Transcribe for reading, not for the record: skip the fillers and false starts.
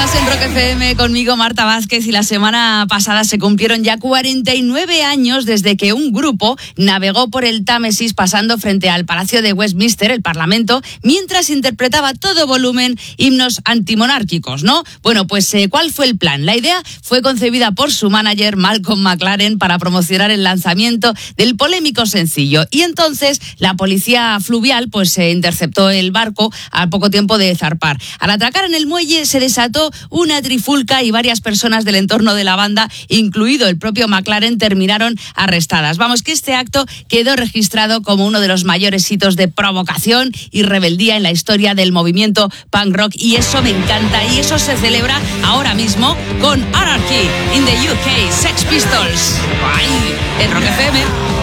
Estás en Rock FM conmigo, Marta Vázquez, y la semana pasada se cumplieron ya 49 años desde que un grupo navegó por el Támesis pasando frente al Palacio de Westminster, el Parlamento, mientras interpretaba a todo volumen himnos antimonárquicos, ¿no? Bueno, pues ¿cuál fue el plan? La idea fue concebida por su manager, Malcolm McLaren, para promocionar el lanzamiento del polémico sencillo. Y entonces la policía fluvial pues interceptó el barco al poco tiempo de zarpar. Al atracar en el muelle se desató una trifulca y varias personas del entorno de la banda, incluido el propio McLaren, terminaron arrestadas. Vamos, que este acto quedó registrado como uno de los mayores hitos de provocación y rebeldía en la historia del movimiento punk rock, y eso me encanta, y eso se celebra ahora mismo con Anarchy in the UK, Sex Pistols. ¡Ay! En Rock FM.